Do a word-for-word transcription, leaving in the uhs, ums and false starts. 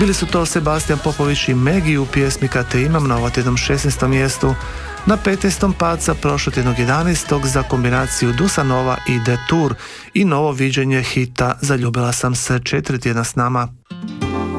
Bili su to Sebastian Popović i Megi u pjesmi Kad te imam na ovotjednom šesnaestom mjestu, na petnaestom pad sa prošlotjednog jedanaestog za kombinaciju Dusanova i Detour i novo viđenje hita Zaljubila sam se četiri tjedna s nama.